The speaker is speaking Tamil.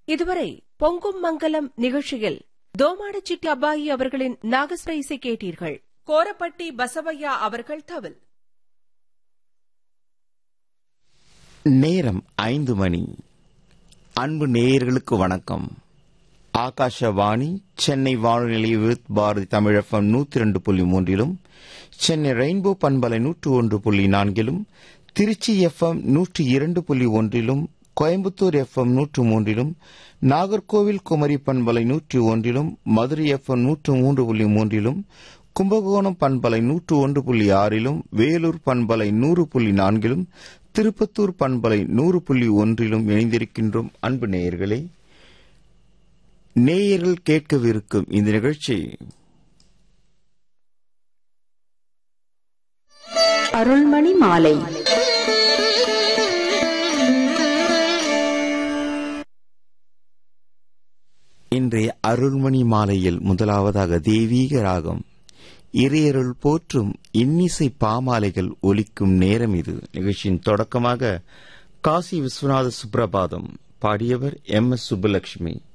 இதுவரை பொங்கும் மங்கலம் நிகழ்ச்சியில் தோமாடச்சிட்டி அப்பாயி அவர்களின் நாகஸ்வர இசை கேட்டீர்கள். கோரப்பட்டி பசவையா அவர்கள் தவில். நேரம் 5 மணி. அன்பு நேயர்களுக்கு வணக்கம். ஆகாஷவாணி சென்னை வானொலி நிலைய பாரதி தமிழ் FM 102.3, சென்னை ரெயின்போ பண்பலை 101.4, திருச்சி FM 102.1, கோயம்புத்தூர் FM 103, நாகர்கோவில் குமரி பண்பலை 101, மதுரை FM 103.3, கும்பகோணம் பண்பலை 101.6, வேலூர் பண்பலை 100.4, திருப்பத்தூர் பண்பலை 100.1 இணைந்திருக்கின்றோம். அன்பு நேயர்களே, நேயர்கள் கேட்கவிருக்கும் இந்த நிகழ்ச்சி அருள்மணி மாலை. இன்றைய அருள்மணி மாலையில் முதலாவதாக தெய்வீக ராகம் இறையருள் போற்றும் இன்னிசை பாமாலைகள் ஒலிக்கும் நேரம் இது. நிகழ்ச்சியின் தொடக்கமாக காசி விஸ்வநாத சுப்ரபாதம் பாடியவர் MS சுப்புலட்சுமி.